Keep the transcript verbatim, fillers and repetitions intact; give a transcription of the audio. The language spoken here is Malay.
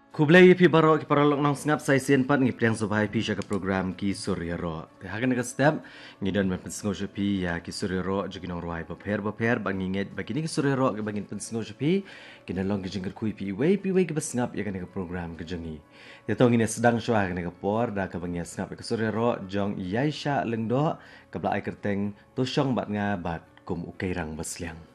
Kublai pi baro ki paralok nang sngap sai sien pat ngi priang subhai pi sya ka program ki surya ro. Te hagan ka step ngi dan men pensingo pi ya ki surya ro jugi nong ruai ba pher ba pher ba nginget ba kini ki surya ro ke bangin pensingo pi ki dan long ki jengker kui pi wei pi wei ki basngap ya kan ka program ke jengi. Ya tong ini sedang syua kan ka por da ka bangia sngap ka surya ro jong yai sya lengdo ka bla ai kerteng to syong bat nga bat kum ukai rang basliang.